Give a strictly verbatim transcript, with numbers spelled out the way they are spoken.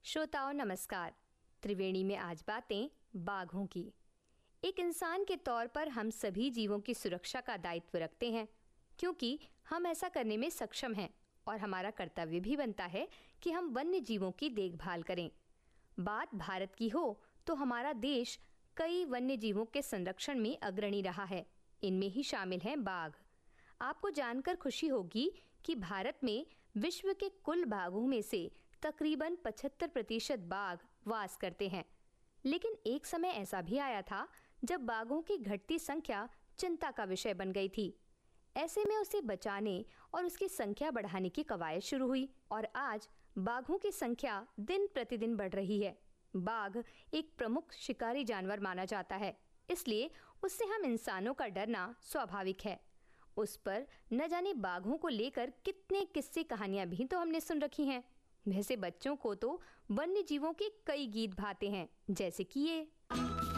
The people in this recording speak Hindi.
श्रोताओं नमस्कार। त्रिवेणी में आज बातें बाघों की। एक इंसान के तौर पर हम सभी जीवों की सुरक्षा का दायित्व रखते हैं, क्योंकि हम ऐसा करने में सक्षम हैं और हमारा कर्तव्य भी बनता है कि हम वन्य जीवों की देखभाल करें। बात भारत की हो तो हमारा देश कई वन्य जीवों के संरक्षण में अग्रणी रहा है। इनमें ही शामिल हैं बाघ। आपको जानकर खुशी होगी कि भारत में विश्व के कुल बाघों में से तकरीबन पचहत्तर प्रतिशत बाघ वास करते हैं। लेकिन एक समय ऐसा भी आया था जब बाघों की घटती संख्या चिंता का विषय बन गई थी। ऐसे में उसे बचाने और उसकी संख्या बढ़ाने की कवायद शुरू हुई और आज बाघों की संख्या दिन प्रतिदिन बढ़ रही है। बाघ एक प्रमुख शिकारी जानवर माना जाता है, इसलिए उससे हम इंसानों का डरना स्वाभाविक है। उस पर न जाने बाघों को लेकर कितने किस्से कहानियां भी तो हमने सुन रखी हैं। वैसे बच्चों को तो वन्य जीवों के कई गीत भाते हैं, जैसे कि ये।